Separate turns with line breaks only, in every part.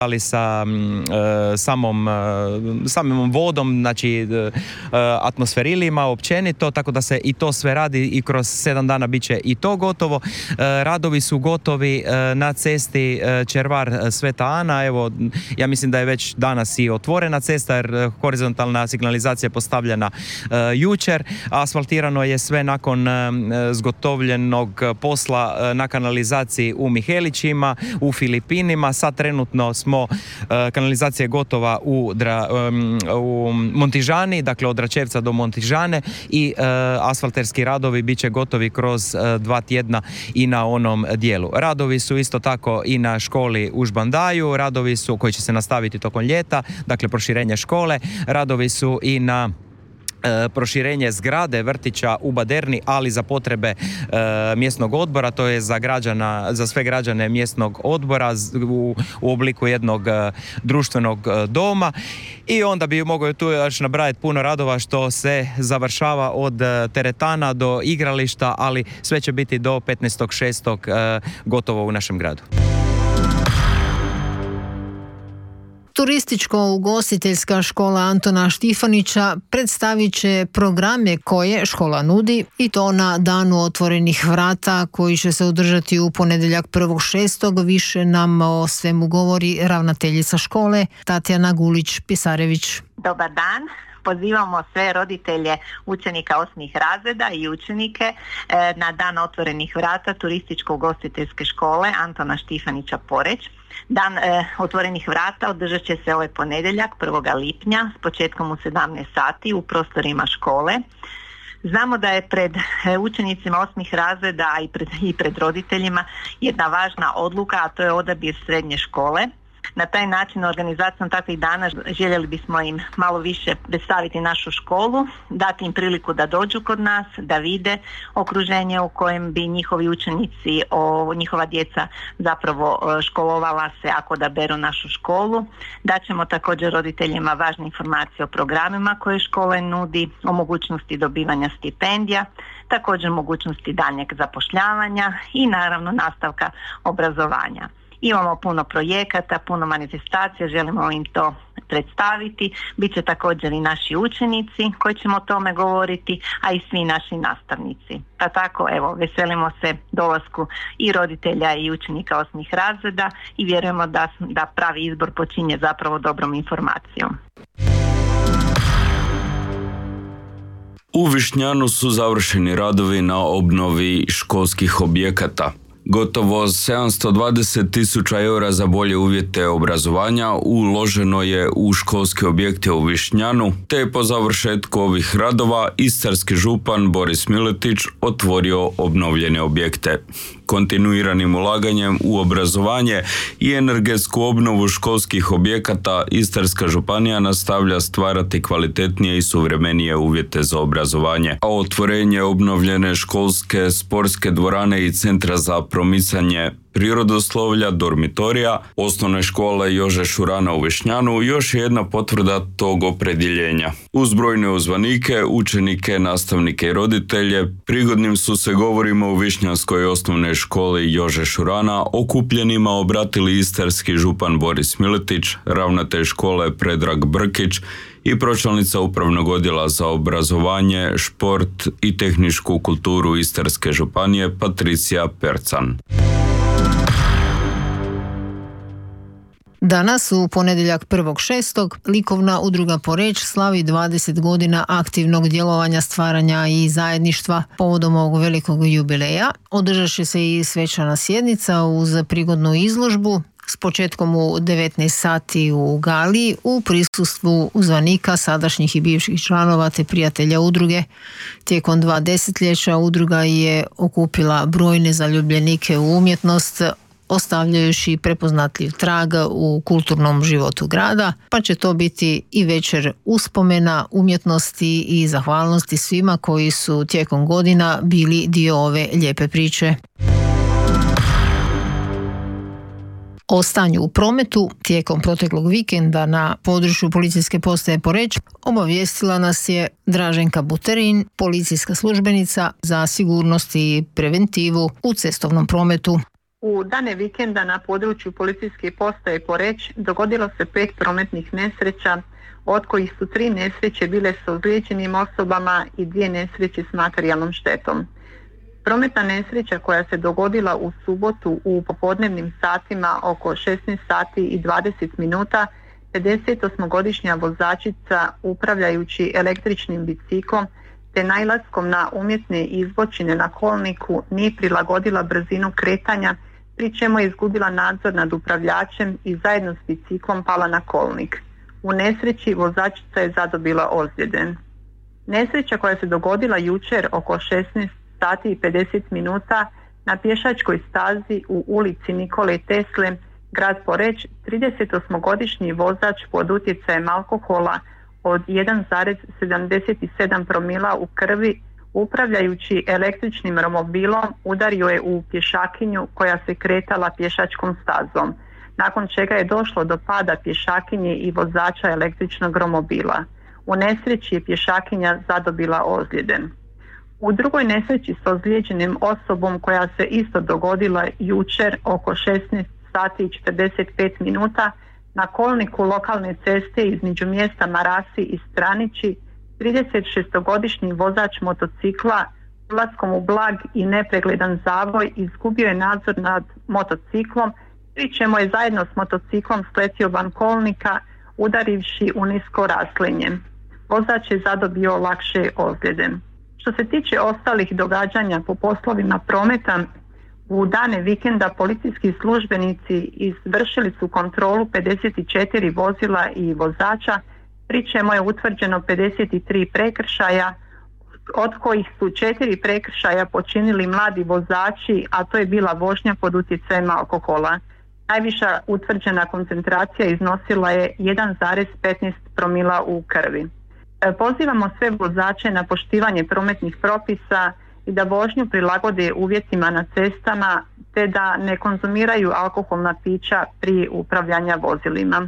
ali sa samom vodom, znači atmosferilima općenito, tako da se i to sve radi i kroz 7 dana bit će i to gotovo. Radovi su gotovi na cesti Červar Sveta Ana. Evo, ja mislim da je već danas i otvorena cesta jer horizontalna signalizacija je postavljena jučer. Asfaltirano je sve nakon zgotovljenog posla na kanalizaciji u Mihelićima, u Filipinima. Sad trenutno smo kanalizacija je gotova u Montižani, dakle od Dračevca do Montižane i asfalterski radovi bit će gotovi kroz 2 tjedna i na onom dijelu. Radovi su isto tako i na školi u Žbandaju, radovi su koji će se nastaviti tokom ljeta, dakle proširenje škole, radovi su i na proširenje zgrade vrtića u Baderni, ali za potrebe mjesnog odbora, to je za sve građane mjesnog odbora u obliku jednog društvenog doma. I onda bi mogao tu još nabrajati puno radova što se završava od teretana do igrališta, ali sve će biti do 15.6. gotovo u našem gradu.
Turističko-ugostiteljska škola Antona Štifanića predstavit će programe koje škola nudi i to na danu otvorenih vrata koji će se održati u ponedjeljak 1.6. Više nam o svemu govori ravnateljica škole Tatjana Gulić-Pisarević.
Dobar dan. Pozivamo sve roditelje učenika osmih razreda i učenike na dan otvorenih vrata Turističko-ugostiteljske škole Antona Štifanića Poreč. Dan otvorenih vrata održat će se ovaj ponedjeljak 1. lipnja s početkom u 17 sati u prostorima škole. Znamo da je pred učenicima osmih razreda i pred roditeljima jedna važna odluka, a to je odabir srednje škole. Na taj način, organizacijom takvih dana željeli bismo im malo više predstaviti našu školu, dati im priliku da dođu kod nas, da vide okruženje u kojem bi njihovi učenici, njihova djeca zapravo školovala se ako odaberu našu školu. Daćemo također roditeljima važne informacije o programima koje škole nudi, o mogućnosti dobivanja stipendija, također mogućnosti daljnjeg zapošljavanja i naravno nastavka obrazovanja. Imamo puno projekata, puno manifestacija, želimo im to predstaviti. Biće također i naši učenici koji ćemo o tome govoriti, a i svi naši nastavnici. Pa tako, evo, veselimo se dolasku i roditelja i učenika osmih razreda i vjerujemo da pravi izbor počinje zapravo dobrom informacijom.
U Višnjanu su završeni radovi na obnovi školskih objekata. Gotovo 720.000 eura za bolje uvjete obrazovanja uloženo je u školske objekte u Višnjanu, te je po završetku ovih radova istarski župan Boris Miletić otvorio obnovljene objekte. Kontinuiranim ulaganjem u obrazovanje i energetsku obnovu školskih objekata Istarska županija nastavlja stvarati kvalitetnije i suvremenije uvjete za obrazovanje, a otvorenje obnovljene školske sportske dvorane i centra za promicanje prirodoslovlja, dormitorija, osnovne škole Jože Šurana u Višnjanu još je jedna potvrda tog opredjeljenja. Uz brojne uzvanike, učenike, nastavnike i roditelje, prigodnim su se govorima u Višnjanskoj osnovnoj školi Jože Šurana okupljenima obratili istarski župan Boris Miletić, ravnatelj škole Predrag Brkić i pročelnica Upravnog odjela za obrazovanje, šport i tehničku kulturu Istarske županije Patricija Percan.
Danas, u ponedjeljak 1.6. likovna udruga Poreč slavi 20 godina aktivnog djelovanja, stvaranja i zajedništva. Povodom ovog velikog jubileja održat će se i svečana sjednica uz prigodnu izložbu s početkom u 19 sati u Gali u prisustvu uzvanika, sadašnjih i bivših članova te prijatelja udruge. Tijekom 2 desetljeća udruga je okupila brojne zaljubljenike u umjetnost, ostavljajući prepoznatljiv trag u kulturnom životu grada, pa će to biti i večer uspomena, umjetnosti i zahvalnosti svima koji su tijekom godina bili dio ove lijepe priče. O stanju u prometu tijekom proteklog vikenda na području policijske postaje Poreč obavijestila nas je Draženka Buterin, policijska službenica za sigurnost i preventivu u cestovnom prometu.
U dane vikenda na području policijske postaje Poreč dogodilo se 5 prometnih nesreća, od kojih su 3 nesreće bile s ozlijeđenim osobama i 2 nesreće s materijalnom štetom. Prometna nesreća koja se dogodila u subotu u popodnevnim satima oko 16 sati i 20 minuta, 58-godišnja vozačica upravljajući električnim biciklom te nailaskom na umjetne izbočine na kolniku nije prilagodila brzinu kretanja, pri čemu je izgubila nadzor nad upravljačem i zajedno s biciklom pala na kolnik. U nesreći vozačica je zadobila ozljede. Nesreća koja se dogodila jučer oko 16 sati i 50 minuta na pješačkoj stazi u ulici Nikole Tesle, grad Poreč, 38-godišnji vozač pod utjecajem alkohola od 1,77 promila u krvi upravljajući električnim romobilom udario je u pješakinju koja se kretala pješačkom stazom, nakon čega je došlo do pada pješakinje i vozača električnog romobila. U nesreći je pješakinja zadobila ozljede. U drugoj nesreći s ozlijeđenim osobom koja se isto dogodila jučer oko 16 sati i 45 minuta na kolniku lokalne ceste između mjesta Marasi i Stranići, 36-godišnji vozač motocikla ulaskom u blag i nepregledan zavoj izgubio je nadzor nad motociklom, pri čemu je zajedno s motociklom sletio van kolnika udarivši u nisko raslinje. Vozač je zadobio lakše ozljede. Što se tiče ostalih događanja po poslovima prometa, u dane vikenda policijski službenici izvršili su kontrolu 54 vozila i vozača, pri čemu je utvrđeno 53 prekršaja, od kojih su 4 prekršaja počinili mladi vozači, a to je bila vožnja pod utjecajem alkohola. Najviša utvrđena koncentracija iznosila je 1,15 promila u krvi. Pozivamo sve vozače na poštivanje prometnih propisa i da vožnju prilagode uvjetima na cestama te da ne konzumiraju alkoholna pića prije upravljanja vozilima.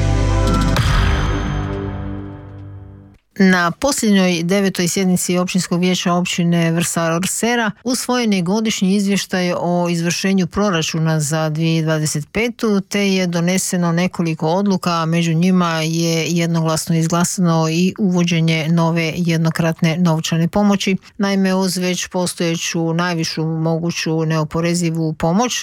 Na posljednjoj 9. sjednici Općinskog vijeća općine Vrsa-Orsera usvojen je godišnji izvještaj o izvršenju proračuna za 2025. te je doneseno nekoliko odluka, među njima je jednoglasno izglasano i uvođenje nove jednokratne novčane pomoći. Naime, uz već postojeću najvišu moguću neoporezivu pomoć